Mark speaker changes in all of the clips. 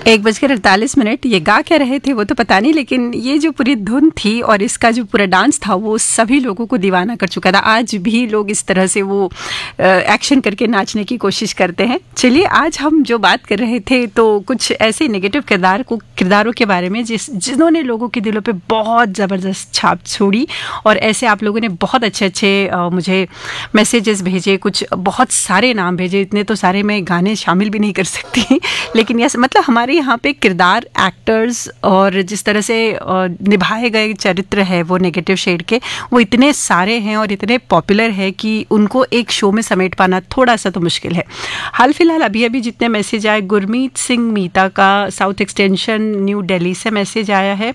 Speaker 1: 1:48 ये गा क्या रहे थे वो तो पता नहीं, लेकिन ये जो पूरी धुन थी और इसका जो पूरा डांस था वो सभी लोगों को दीवाना कर चुका था। आज भी लोग इस तरह से वो एक्शन करके नाचने की कोशिश करते हैं। चलिए, आज हम जो बात कर रहे थे तो कुछ ऐसे नेगेटिव किरदारों के बारे में जिन्होंने लोगों के दिलों पे बहुत ज़बरदस्त छाप छोड़ी। और ऐसे आप लोगों ने बहुत अच्छे मुझे मैसेजेस भेजे, कुछ बहुत सारे नाम भेजे। इतने तो सारे मैं गाने शामिल भी नहीं कर सकती लेकिन यस, मतलब हमारे यहाँ पे किरदार, एक्टर्स और जिस तरह से निभाए गए चरित्र है वो नेगेटिव शेड के, वो इतने सारे हैं और इतने पॉपुलर है कि उनको एक शो में समेट पाना थोड़ा सा तो मुश्किल है। हाल फिलहाल अभी जितने मैसेज आए, गुरमीत सिंह मीता का साउथ एक्सटेंशन न्यू दिल्ली से मैसेज आया है।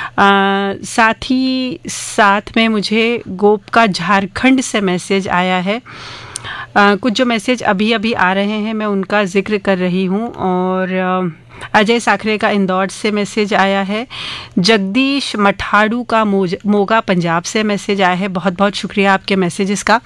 Speaker 1: साथ में मुझे गोप का झारखंड से मैसेज आया है। कुछ जो मैसेज अभी आ रहे हैं मैं उनका जिक्र कर रही हूँ। और अजय साखरे का इंदौर से मैसेज आया है। जगदीश मठाड़ू का मोगा पंजाब से मैसेज आया है। बहुत बहुत शुक्रिया आपके मैसेजेस का।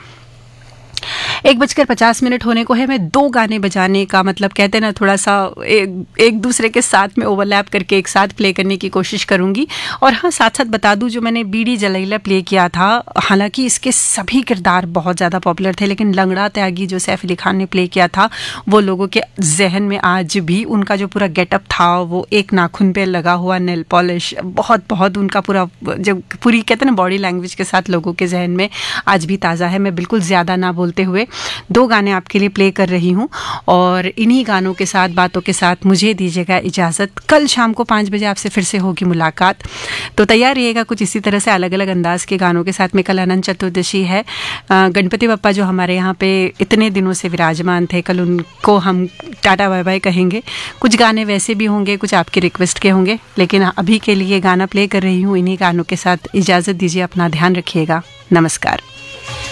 Speaker 1: 1:50 होने को है। मैं 2 गाने बजाने का, मतलब कहते हैं ना, थोड़ा सा एक दूसरे के साथ में ओवरलैप करके एक साथ प्ले करने की कोशिश करूंगी। और हाँ, साथ साथ बता दूं, जो मैंने बीडी जलैला प्ले किया था, हालांकि इसके सभी किरदार बहुत ज़्यादा पॉपुलर थे, लेकिन लंगड़ा त्यागी जो सैफ अली खान ने प्ले किया था वो लोगों के जहन में आज भी, उनका जो पूरा गेटअप था, वो एक नाखून पे लगा हुआ नेल पॉलिश, बहुत उनका पूरा जो पूरी कहते हैं ना बॉडी लैंग्वेज के साथ लोगों के जहन में आज भी ताज़ा है। मैं बिल्कुल ज़्यादा ना बोलते हुए 2 गाने आपके लिए प्ले कर रही हूँ और इन्हीं गानों के साथ, बातों के साथ मुझे दीजिएगा इजाज़त। कल शाम को 5 बजे आपसे फिर से होगी मुलाकात, तो तैयार रहिएगा कुछ इसी तरह से अलग अलग अंदाज के गानों के साथ में। कल अनंत चतुर्दशी है। गणपति बप्पा जो हमारे यहाँ पे इतने दिनों से विराजमान थे, कल उनको हम टाटा बाय बाय कहेंगे। कुछ गाने वैसे भी होंगे, कुछ आपकी रिक्वेस्ट के होंगे, लेकिन अभी के लिए गाना प्ले कर रही हूँ। इन्हीं गानों के साथ इजाज़त दीजिए। अपना ध्यान रखिएगा। नमस्कार।